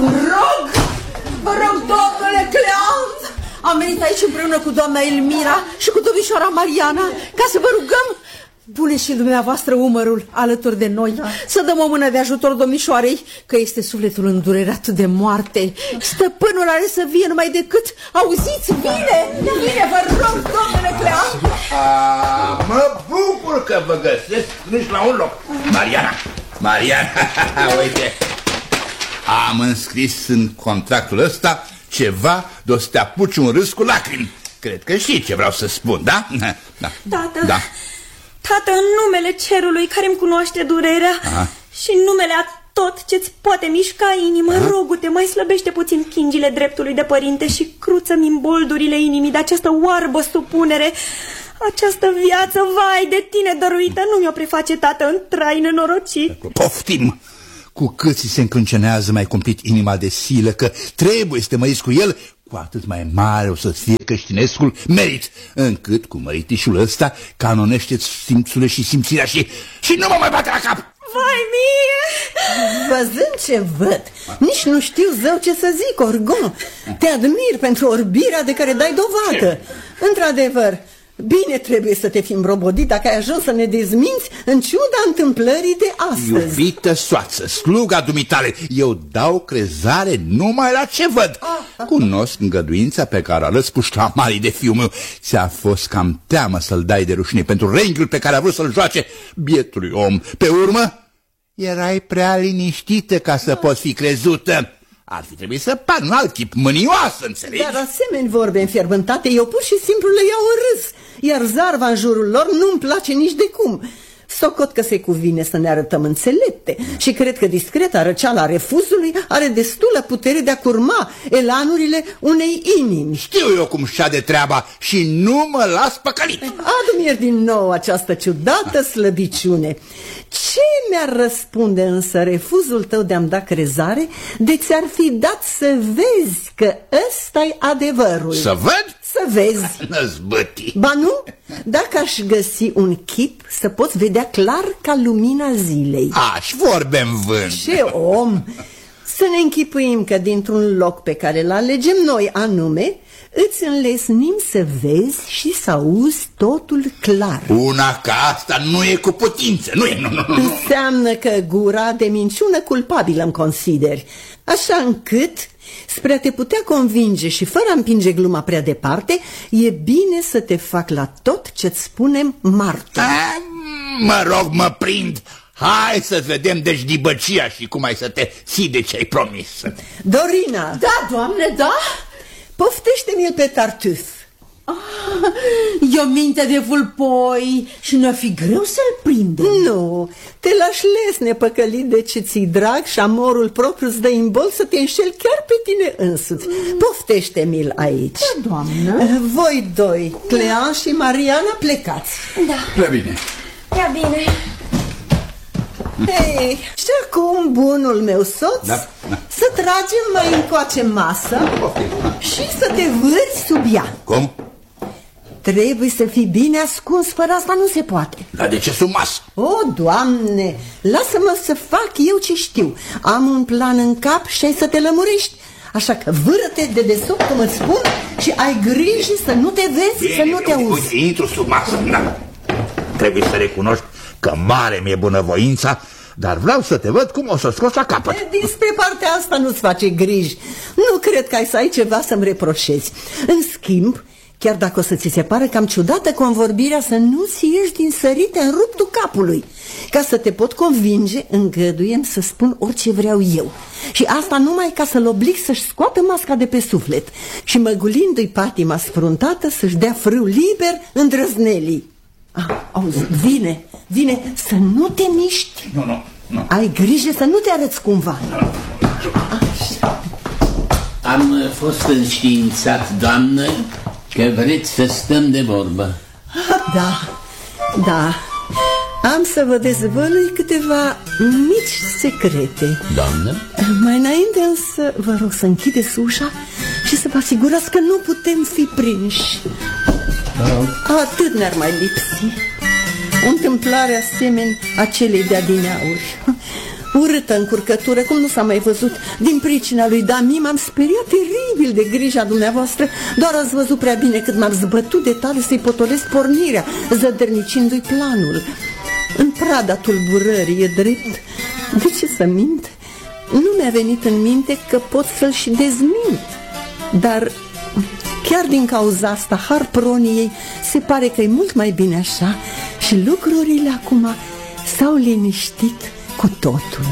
Vă rog, domnule Cleant, am venit aici împreună cu doamna Elmira și cu domnișoara Mariana ca să vă rugăm, puneți și dumneavoastră umărul alături de noi, să dăm o mână de ajutor domnișoarei, că este sufletul îndurerat de moarte. Stăpânul are să vie numai decât, auziți, vine, vă rog, domnule Cleant. Mă bucur că vă găsesc nici la un loc. Mariana, uite, am înscris în contractul ăsta ceva de o să te apuci un râs cu lacrimi. Cred că știi ce vreau să spun, da? Tată, Tată, în numele cerului care îmi cunoaște durerea și în numele a tot ce-ți poate mișca inima, rogu-te, mai slăbește puțin chingile dreptului de părinte și cruță-mi în boldurile inimii de această oarbă supunere. Această viață, vai de tine dăruită, nu mi-o preface, tată, în trai nenorocit. Poftim! Cu cât ți se încrâncenează mai cumplit inima de silă că trebuie să te măriți cu el, cu atât mai mare o să-ți fie creștinescul merit, încât cu măritișul ăsta canonește-ți simțurile și simțirea și nu mă mai bate la cap! Vai mie! Văzând ce văd, nici nu știu zău ce să zic, Orgon. Te admir pentru orbirea de care dai dovadă. Într-adevăr, bine trebuie să te fi îmbrobodit dacă ai ajuns să ne dezminți în ciuda întâmplării de astăzi. Iubită soață, sluga dumitale, eu dau crezare numai la ce văd. Cunosc îngăduința pe care a arăți pușlamarii de fiul meu. Ți-a fost cam teamă să-l dai de rușine pentru renghiul pe care a vrut să-l joace bietului om. Pe urmă, erai prea liniștită ca să poți fi crezută. Ar fi trebuit să par un alt chip mânioasă, înțelegi? Dar asemenea vorbe înfierbântate, eu pur și simplu le iau în râs. Iar zarva în jurul lor nu-mi place nici de cum. Socot că se cuvine să ne arătăm înțelepte și cred că discreta răceala refuzului are destulă putere de a curma elanurile unei inimi. Știu eu cum șade treaba și nu mă las păcălit. Adu-mi ieri din nou această ciudată slăbiciune. Ce mi-ar răspunde însă refuzul tău de a-mi da crezare de ți-ar fi dat să vezi că ăsta-i adevărul? Să văd? Să vezi. Năzbătii. Ba nu? Dacă aș găsi un chip să poți vedea clar ca lumina zilei. Și vorbe în vânt. Ce om! Să ne închipuim că dintr-un loc pe care îl alegem noi anume, îți înlesnim să vezi și să auzi totul clar. Una ca asta nu e cu putință, nu. Înseamnă că gura de minciună culpabilă îmi consideri, așa încât, spre a te putea convinge și fără a împinge gluma prea departe, e bine să te fac la tot ce-ți spunem martor. Mă rog, mă prind. Hai să vedem deci dibăcia și cum ai să te ții de ce ai promis. Dorina! Da, doamne, da? Poftește-mi-l pe Tartuf. E o minte de vulpoi și nu-ar fi greu să-l prindem. Nu, te lași lesne păcălit de ce ți-i drag și amorul propriu îți dă imbol să te înșeli chiar pe tine însuți. Poftește-mi-l aici. Da, doamnă. Voi doi, Clean și Mariana, plecați. Da. Prea bine. Prea bine. Hei, și acum, bunul meu soț, să tragem mai încoace masa și să te vârți sub ea. Cum? Trebuie să fii bine ascuns, fără asta nu se poate. Dar de ce sub masă? O, Doamne, lasă-mă să fac eu ce știu. Am un plan în cap și ai să te lămurești. Așa că vâră-te de desubt, cum îți spun, și ai grijă să nu te vezi, bine, să nu te auzi. Uite, intru sub masă, da. Trebuie să recunoști că mare mi-e bunăvoința, dar vreau să te văd cum o să scoți la capăt. Despre partea asta nu-ți face griji. Nu cred că ai să ai ceva să-mi reproșezi. În schimb, chiar dacă o să ți se pară cam ciudată convorbirea, să nu-ți ieși din sărite în ruptul capului. Ca să te pot convinge, îngăduiem să spun orice vreau eu. Și asta numai ca să-l oblig să-și scoată masca de pe suflet și măgulindu-i patima sfruntată să-și dea frâu liber îndrăznelii. Auzi, vine, să nu te miști. Nu. Ai grijă să nu te arăți cumva. Așa. Am fost înștiințat, doamnă, că vreți să stăm de vorbă. Da. Am să vă dezvălui câteva mici secrete. Doamnă? Mai înainte însă vă rog să închideți ușa și să vă asigurați că nu putem fi prinși. Atât ne-ar mai lipsi. O întâmplare asemeni acelei de adineauri. urâtă încurcătură, cum nu s-a mai văzut. Din pricina lui Dami m-am speriat teribil de grija dumneavoastră. Doar ați văzut prea bine cât m-am zbătut de tale să-i potolesc pornirea, zădărnicindu-i planul. În prada tulburării, e drept. De ce să mint? Nu mi-a venit în minte că pot să-l și dezmint. Dar chiar din cauza asta, Harproniei se pare că e mult mai bine așa și lucrurile acum s-au liniștit cu totul.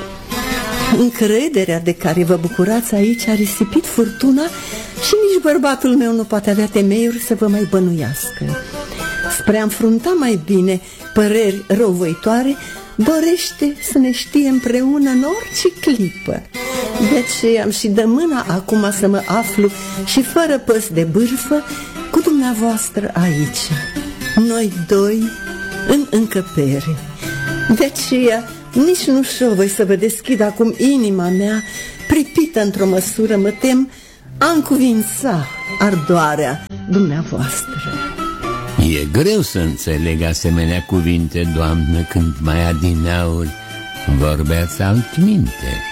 Încrederea de care vă bucurați aici a risipit furtuna și nici bărbatul meu nu poate avea temeiuri să vă mai bănuiască. Spre a înfrunta mai bine păreri răuvoitoare, dorește să ne știe împreună în orice clipă. De aceea am și de mâna acum să mă aflu și fără păs de bârfă cu dumneavoastră aici, noi doi în încăpere. De aceea nici nu șovăi să vă deschid acum inima mea, pripită într-o măsură, mă tem, a încuvința ardoarea dumneavoastră. E greu să înțeleg asemenea cuvinte, doamnă, când mai adineauri vorbeați altminte.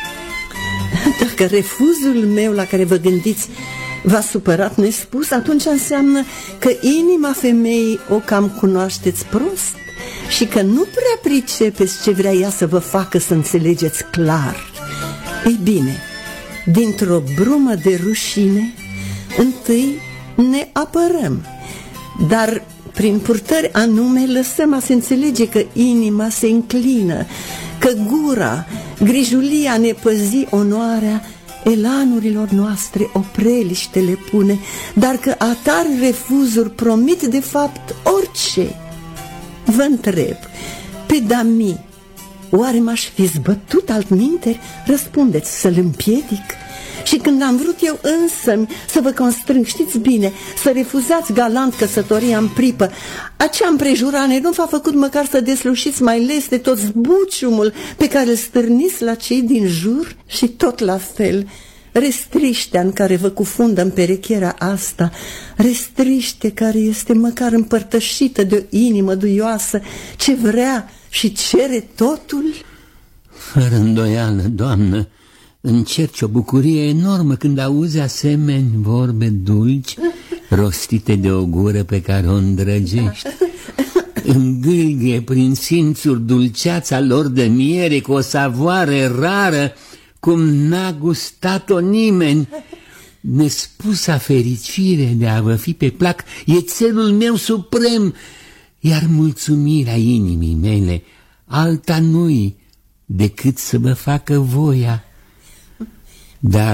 Dacă refuzul meu la care vă gândiți v-a supărat nespus, atunci înseamnă că inima femeii o cam cunoașteți prost și că nu prea pricepeți ce vrea ea să vă facă să înțelegeți clar. Ei bine, dintr-o brumă de rușine, întâi ne apărăm, dar prin purtări anume lăsăm a se înțelege că inima se înclină, că gura, grijulia ne păzi onoarea, elanurilor noastre opreliște le pune, dar că atar refuzuri promit de fapt orice. Vă întreb, pe Dami, oare m-aș fi zbătut altminteri? Răspundeți, să-l împiedic? Și când am vrut eu însămi să vă constrâng, știți bine, să refuzați galant căsătoria în pripă, acea împrejurare nu v-a făcut măcar să deslușiți mai leste tot zbuciumul pe care îl stârniți la cei din jur? Și tot la fel, restriștea în care vă cufundă în perecherea asta, restriște care este măcar împărtășită de o inimă duioasă, ce vrea și cere totul? Fără îndoială, doamnă, încerci o bucurie enormă când auzi asemeni vorbe dulci, rostite de o gură pe care o îndrăgești. Îngâlghe prin simțuri dulceața lor de miere cu o savoare rară, cum n-a gustat-o nimeni. Nespusa fericire de a vă fi pe plac e țelul meu suprem, iar mulțumirea inimii mele alta nu-i decât să vă facă voia. Dar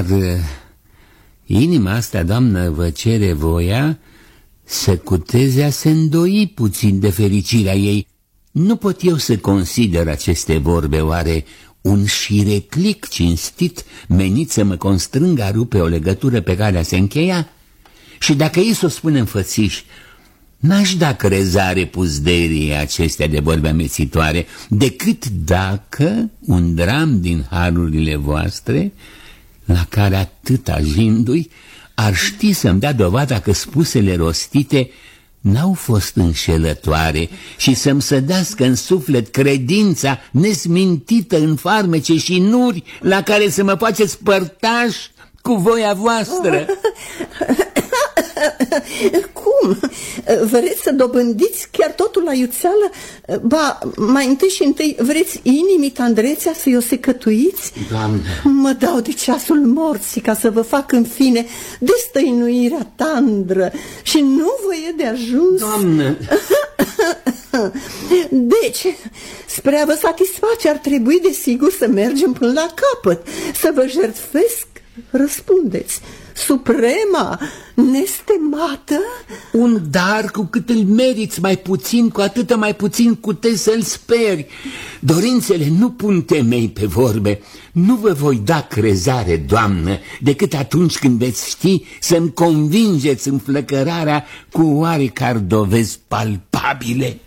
inima asta, doamnă, vă cere voia să cuteze a se îndoi puțin de fericirea ei. Nu pot eu să consider aceste vorbe oare un șireclic cinstit menit să mă constrângă a rupe o legătură pe care se încheia? Și dacă ei s-o spune în fățiș, n-aș da crezare puzderii acestea de vorbe amețitoare, decât dacă un dram din harurile voastre, la care atât ajindu-i, ar ști să-mi dea dovada că spusele rostite n-au fost înșelătoare și să-mi sădească în suflet credința nesmintită în farmece și nuri la care să mă faceți părtaș cu voia voastră. Cum? Vreți să dobândiți chiar totul la iuțeală? Ba, mai întâi și întâi vreți inimii tandrețea să-i o secătuiți? Doamne! Mă dau de ceasul morții ca să vă fac în fine destăinuirea tandră și nu vă e de ajuns. Doamne! Deci, spre a vă satisface ar trebui desigur să mergem până la capăt, să vă jertfesc, răspundeți, suprema, nestemată? Un dar cu cât îl meriți mai puțin, cu atâta mai puțin cutezi să-l speri. Dorințele nu pun temei pe vorbe. Nu vă voi da crezare, doamnă, decât atunci când veți ști să-mi convingeți înflăcărarea cu oarecare dovezi palpabile.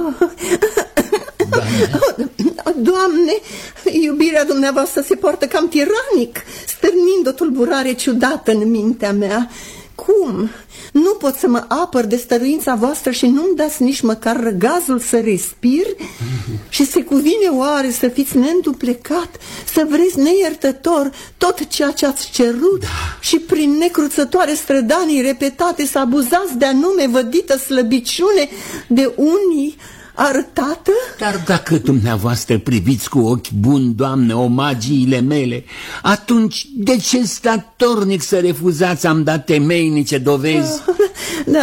Doamne, iubirea dumneavoastră se poartă cam tiranic, stârnind o tulburare ciudată în mintea mea. Cum? Nu pot să mă apăr de stăruința voastră și nu-mi dați nici măcar răgazul să respir? Și se cuvine oare să fiți neînduplecat, să vreți neiertător tot ceea ce ați cerut și prin necruțătoare strădanii repetate să abuzați de anume vădită slăbiciune de unii arătată? Dar dacă dumneavoastră priviți cu ochi buni, Doamne, omagiile mele, atunci de ce statornic să refuzați am dat temeinice dovezi? Da.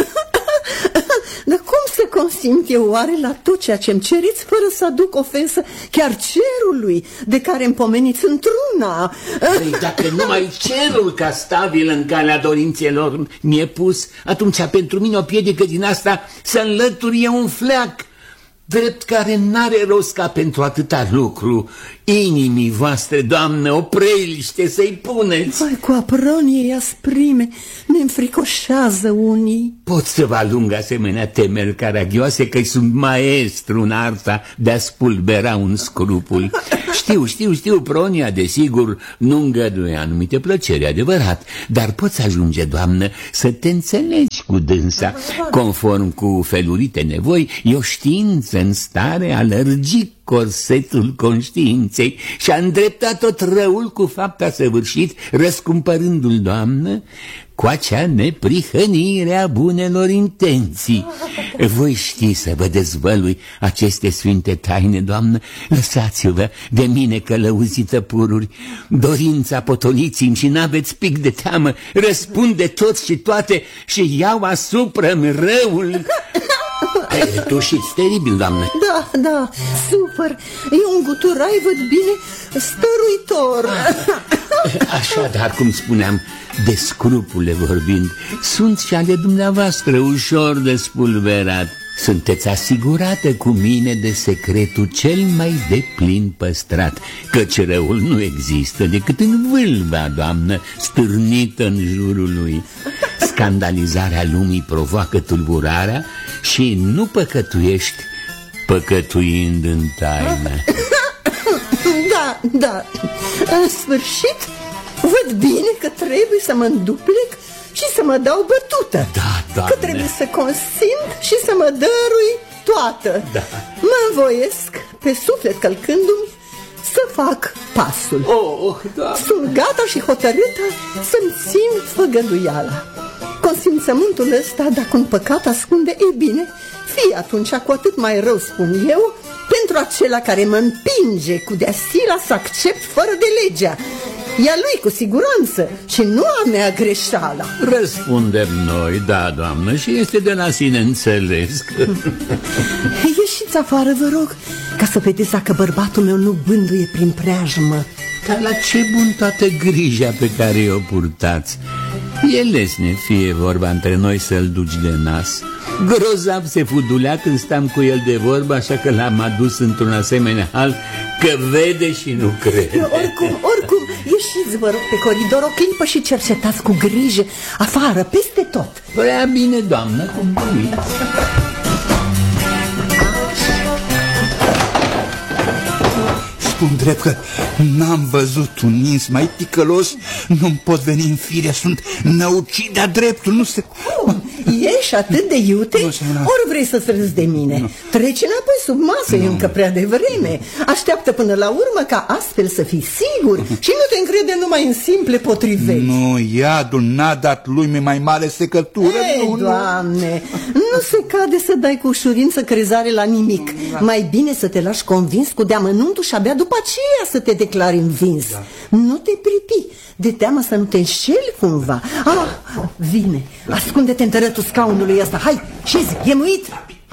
Dar cum să consimt eu oare la tot ceea ce-mi ceriți fără să aduc ofensă chiar cerului de care îmi pomeniți într-una? Păi dacă numai cerul ca stabil în calea dorințelor mi-e pus, atunci pentru mine o piedică din asta să înlături un fleac, drept care n-are rost ca pentru atâta lucru. Inimii voastre, Doamne, o preliște să-i puneți. Vai, cu aproniei asprime ne înfricoșează unii. Pot să vă alung asemenea temeri caragioase că sunt maestru în arta de a spulbera un scrupul. Știu, Pronia, desigur, nu îngăduie anumite plăceri, adevărat, dar poți ajunge, Doamnă, să te înțelegi cu dânsa. Conform cu felurite nevoi, e o știință în stare a lărgi corsetul conștiinței și a îndreptat tot răul cu fapta săvârșit, răscumpărându-l, Doamnă, cu acea neprihănire a bunelor intenții. Voi ști să vă dezvălui aceste sfinte taine, Doamnă. Lăsați-vă de mine călăuzită pururi. Dorința potoliți-mi și n-aveți pic de teamă. Răspund de toți și toate și iau asupra-mi răul. Tu știți teribil, Doamnă. Da, super. E un guturai, văd bine, stăruitor. Așadar, cum spuneam, de scrupule vorbind, sunt și ale dumneavoastră ușor de spulberat. Sunteți asigurată cu mine de secretul cel mai deplin păstrat, căci răul nu există decât în vâlva, Doamnă, stârnită în jurul lui. Scandalizarea lumii provoacă tulburarea și nu păcătuiești păcătuind în taină. Da, în sfârșit văd bine că trebuie să mă înduplec și să mă dau bătută. Da, Doamne. Că trebuie să consimt și să mă dărui toată. Da. Mă învoiesc pe suflet călcându-mi să fac pasul. Doamne. Sunt gata și hotărâtă să-mi țin făgăduiala. Consimțământul ăsta, dacă un păcat ascunde, e bine, fie atunci cu atât mai rău, spun eu, pentru acela care mă împinge cu de-a sila să accept fără de legea. E a lui cu siguranță și nu a mea greșeala. Răspundem noi, da, Doamnă, și este de la sine înțeles. Ieșiți afară, vă rog, ca să vedeți dacă bărbatul meu nu bânduie prin preajmă. Dar la ce bun toată grija pe care o purtați? E lesne fie vorba între noi să-l duci de nas. Grozav se fudulea când stam cu el de vorbă, așa că l-am adus într-un asemenea hal că vede și nu crede. Oricum, ieșiți, vă rog, pe coridor o clipă și cercetați cu grijă afară, peste tot. Prea bine, Doamnă, cum voiți. Spun drept că n-am văzut un ins mai ticălos, nu-mi pot veni în fire, sunt năucit de-a dreptul, nu se... Ești atât de iute? Ori vrei să-ți râzi de mine? Nu. Trece înapoi sub masă, e încă prea devreme. Așteaptă până la urmă ca astfel să fii sigur și nu te încrede numai în simple potriveli. Nu, iadul n-a dat lui mai mare secătură. Ei, Doamne, nu se cade să dai cu ușurință crezare la nimic. Mai bine să te lași convins cu deamănuntul și abia după aceea să te declari învins. Nu te pripi, de teamă să nu te înșeli cumva. Vine, ascunde-te în tărătul scaunului ăsta. Hai, șezi, e muit.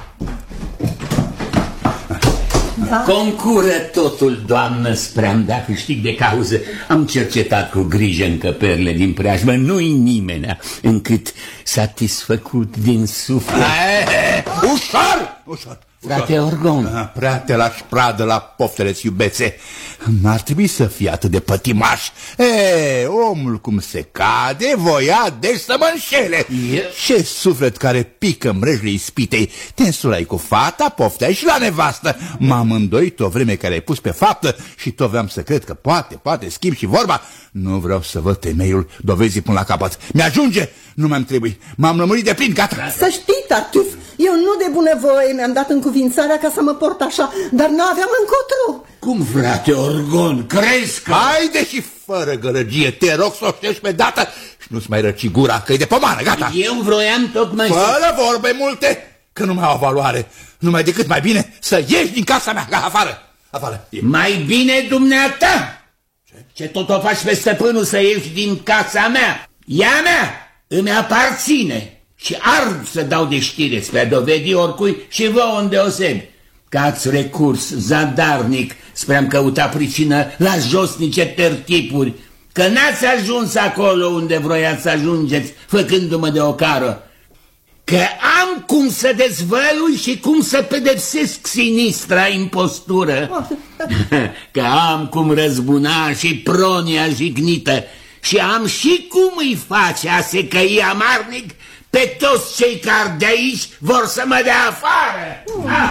Concură totul, Doamnă, spre a-mi da câștig de cauză. Am cercetat cu grijă încăperile din preajmă, nu-i nimenea încât satisfăcut din suflet. Ușor! Frate Orgon. Prea te lași pradă la poftele-ți iubețe. N-ar trebui să fii atât de pătimaș. Omul cum se cade voia deci să mă înșele. Ce suflet care pică mrejile ispitei. Te însulai cu fata, pofteai și la nevastă. M-am îndoit o vreme care ai pus pe faptă și tot vreau să cred că poate schimb și vorba. Nu vreau să văd temeiul dovezii până la capăt. Mi-ajunge, nu mi-am trebuie. M-am lămurit de plin, gata. Să știi, Tartuf, eu nu de bunăvoie mi-am dat încuvințarea ca să mă port așa, dar nu aveam încotro. Cum, frate Orgon, crezi că... Haide și fără gălăgie, te rog să o ștești pe dată și nu-ți mai răci gura, că e de pomană, gata. Eu vroiam tocmai Fără vorbe multe, că nu mai au valoare. Numai decât mai bine să ieși din casa mea, afară. Mai bine dumneata. Ce tot o faci pe stăpânul să ieși din casa mea? Ea mea îmi aparține și ard să dau de știre spre a dovedi oricui și vouă îndeosebi că ați recurs zadarnic spre a-mi căuta pricină la josnice tertipuri, că n-ați ajuns acolo unde vroiați să ajungeți făcându-mă de ocară, că am cum să dezvălui și cum să pedepsesc sinistra impostură, că am cum răzbuna și pronia jignită și am și cum îi face a se căi amarnic pe toți cei care de aici vor să mă dea afară.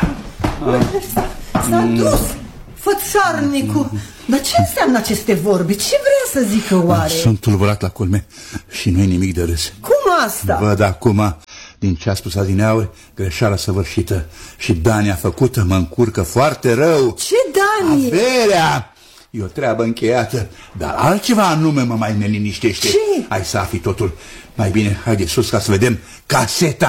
S-a dus fățarnicul. Dar ce înseamnă aceste vorbe? Ce vrea să zică oare? Sunt tulburat la culme și nu-i nimic de râs. Cum asta? Văd acum, din ce a spus adineauri, greșeala săvârșită și dania făcută mă încurcă foarte rău. Ce danie? Averea! E o treabă încheiată, dar altceva anume mă mai neliniștește. Ce? Hai să afli totul. Mai bine, haide sus ca să vedem caseta.